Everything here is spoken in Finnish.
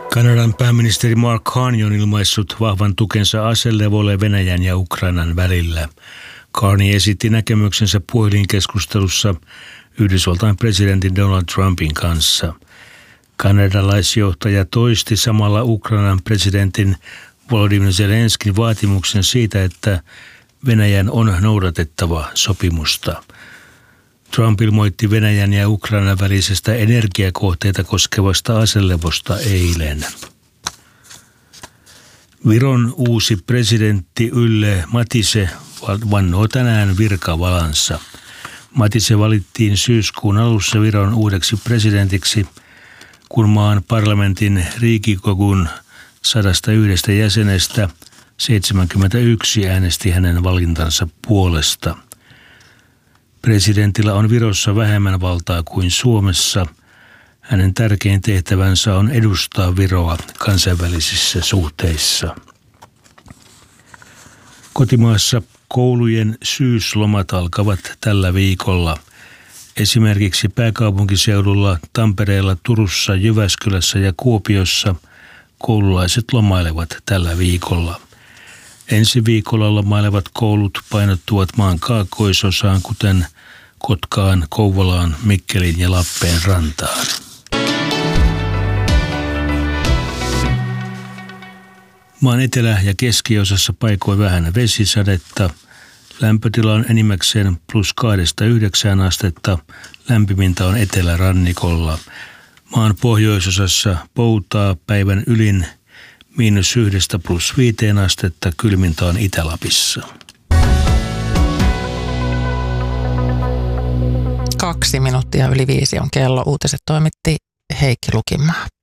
Kanadan pääministeri Mark Carney on ilmaissut vahvan tukensa aselevolle Venäjän ja Ukrainan välillä. Carney esitti näkemyksensä puhelinkeskustelussa Yhdysvaltain presidentin Donald Trumpin kanssa. Kanadalaisjohtaja toisti samalla Ukrainan presidentin Volodymyr Zelenskin vaatimuksen siitä, että Venäjän on noudatettava sopimusta. Trump ilmoitti Venäjän ja Ukrainan välisestä energiakohteita koskevasta aselevosta eilen. Viron uusi presidentti Yle Matise vannoo tänään virkavalansa. Matise valittiin syyskuun alussa Viron uudeksi presidentiksi, kun maan parlamentin Riigikogun 101 jäsenestä 71 äänesti hänen valintansa puolesta. Presidentillä on Virossa vähemmän valtaa kuin Suomessa. Hänen tärkein tehtävänsä on edustaa Viroa kansainvälisissä suhteissa. Kotimaassa koulujen syyslomat alkavat tällä viikolla. Esimerkiksi pääkaupunkiseudulla, Tampereella, Turussa, Jyväskylässä ja Kuopiossa koululaiset lomailevat tällä viikolla. Ensi viikolla lomailevat koulut painottuvat maan kaakkoisosaan, kuten Kotkaan, Kouvolaan, Mikkeliin ja Lappeenrantaan. Maan etelä- ja keskiosassa paikoin vähän vesisadetta. Lämpötila on enimmäkseen +2–9 astetta. Lämpimintä on etelärannikolla. Maan pohjoisosassa poutaa päivän ylin -1–+5 astetta, kylmintä on Itä-Lapissa. 2 minuuttia yli 5 on kello. Uutiset toimitti Heikki Lukimaa.